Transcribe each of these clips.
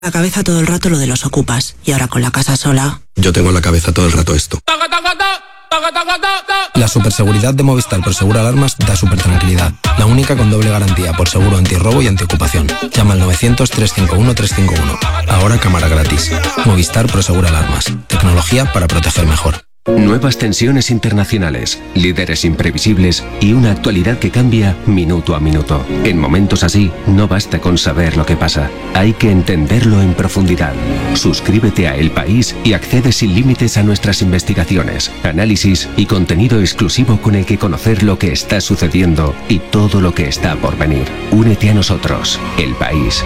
La cabeza todo el rato lo de los ocupas. Y ahora con la casa sola... Yo tengo en la cabeza todo el rato esto. La superseguridad de Movistar Prosegur Alarmas da supertranquilidad. La única con doble garantía por seguro antirrobo y antiocupación. Llama al 900-351-351. Ahora cámara gratis. Movistar Prosegur Alarmas. Tecnología para proteger mejor. Nuevas tensiones internacionales, líderes imprevisibles y una actualidad que cambia minuto a minuto. En momentos así, no basta con saber lo que pasa, hay que entenderlo en profundidad. Suscríbete a El País y accede sin límites a nuestras investigaciones, análisis y contenido exclusivo con el que conocer lo que está sucediendo y todo lo que está por venir. Únete a nosotros, El País.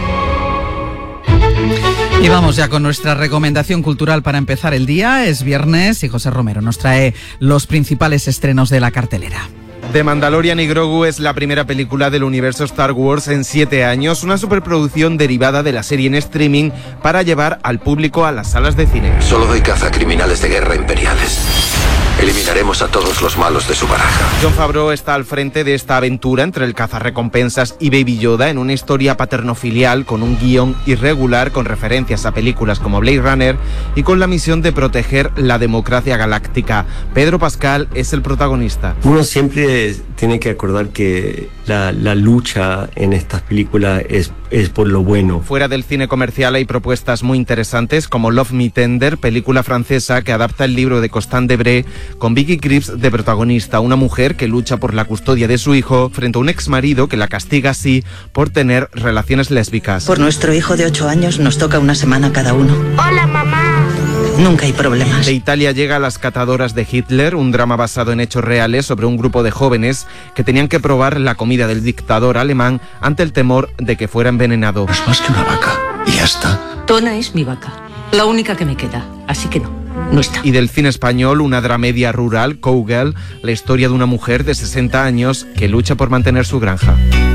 Y vamos ya con nuestra recomendación cultural para empezar el día. Es viernes y José Romero nos trae los principales estrenos de la cartelera. The Mandalorian y Grogu es la primera película del universo Star Wars en 7 años, una superproducción derivada de la serie en streaming para llevar al público a las salas de cine. Solo doy caza a criminales de guerra imperiales. Eliminaremos a todos los malos de su baraja. Jon Favreau está al frente de esta aventura entre el cazarrecompensas y Baby Yoda en una historia paterno-filial con un guión irregular con referencias a películas como Blade Runner y con la misión de proteger la democracia galáctica. Pedro Pascal es el protagonista. Uno siempre tiene que acordar que la lucha en estas películas es por lo bueno. Fuera del cine comercial hay propuestas muy interesantes como Love Me Tender, película francesa que adapta el libro de Constant Debré con Vicky Krieps de protagonista, una mujer que lucha por la custodia de su hijo frente a un exmarido que la castiga así por tener relaciones lésbicas. Por nuestro hijo de 8 años nos toca una semana cada uno. Hola, mamá. Nunca hay problemas. De Italia llega Las catadoras de Hitler, un drama basado en hechos reales sobre un grupo de jóvenes que tenían que probar la comida del dictador alemán ante el temor de que fuera envenenado. Es más que una vaca. Y ya está. Tona es mi vaca, la única que me queda, así que no está. Y del cine español, una dramedia rural, Cowgirl, la historia de una mujer de 60 años que lucha por mantener su granja.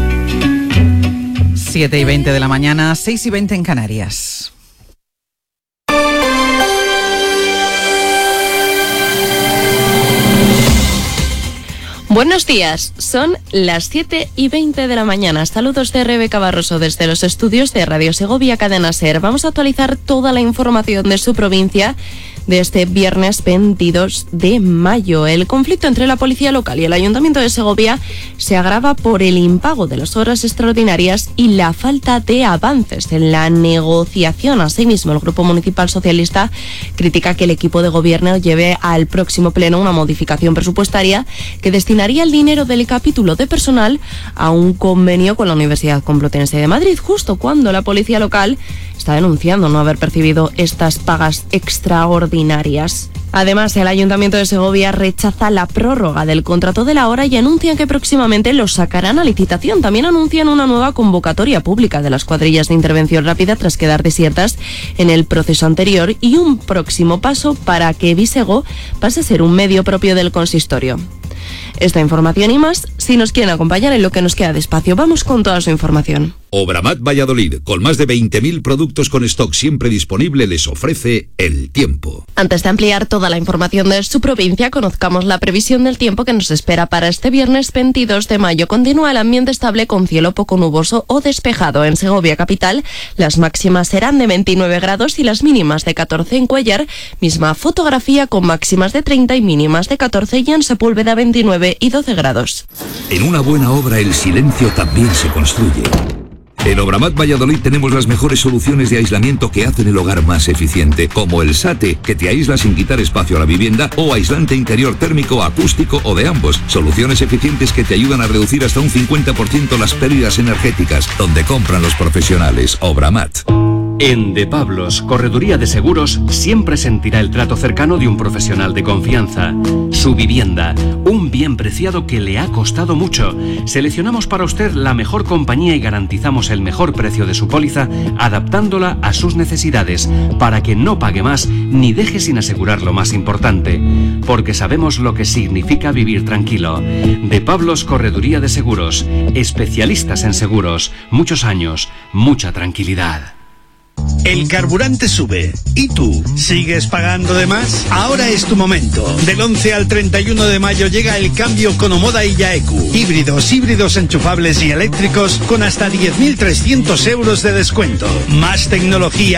7:20 de la mañana, 6:20 en Canarias. Buenos días, son las 7:20 de la mañana. Saludos de Rebeca Barroso desde los estudios de Radio Segovia Cadena SER. Vamos a actualizar toda la información de su provincia de este viernes 22 de mayo. El conflicto entre la policía local y el Ayuntamiento de Segovia se agrava por el impago de las horas extraordinarias y la falta de avances en la negociación. Asimismo, el Grupo Municipal Socialista critica que el equipo de gobierno lleve al próximo pleno una modificación presupuestaria que destinaría el dinero del capítulo de personal a un convenio con la Universidad Complutense de Madrid, justo cuando la policía local está denunciando no haber percibido estas pagas extraordinarias. Además, el Ayuntamiento de Segovia rechaza la prórroga del contrato de la hora y anuncian que próximamente lo sacarán a licitación. También anuncian una nueva convocatoria pública de las cuadrillas de intervención rápida tras quedar desiertas en el proceso anterior y un próximo paso para que Visego pase a ser un medio propio del consistorio. Esta información y más, si nos quieren acompañar en lo que nos queda de espacio, vamos con toda su información. Obramat Valladolid, con más de 20.000 productos con stock siempre disponible, les ofrece el tiempo. Antes de ampliar toda la información de su provincia, conozcamos la previsión del tiempo que nos espera para este viernes 22 de mayo. Continúa el ambiente estable con cielo poco nuboso o despejado. En Segovia capital, las máximas serán de 29 grados y las mínimas de 14 en Cuéllar. Misma fotografía con máximas de 30 y mínimas de 14 y en Sepúlveda 29 y 12 grados. En una buena obra el silencio también se construye. En Obramat Valladolid tenemos las mejores soluciones de aislamiento que hacen el hogar más eficiente, como el SATE, que te aísla sin quitar espacio a la vivienda, o aislante interior térmico, acústico o de ambos. Soluciones eficientes que te ayudan a reducir hasta un 50% las pérdidas energéticas, donde compran los profesionales. Obramat. En De Pablos, Correduría de Seguros, siempre sentirá el trato cercano de un profesional de confianza. Su vivienda, un bien preciado que le ha costado mucho. Seleccionamos para usted la mejor compañía y garantizamos el mejor precio de su póliza, adaptándola a sus necesidades, para que no pague más ni deje sin asegurar lo más importante. Porque sabemos lo que significa vivir tranquilo. De Pablos, Correduría de Seguros, especialistas en seguros, muchos años, mucha tranquilidad. El carburante sube. ¿Y tú? ¿Sigues pagando de más? Ahora es tu momento. Del 11 al 31 de mayo llega el cambio con Omoda y Yaeku. Híbridos enchufables y eléctricos con hasta 10.300 euros de descuento. Más tecnología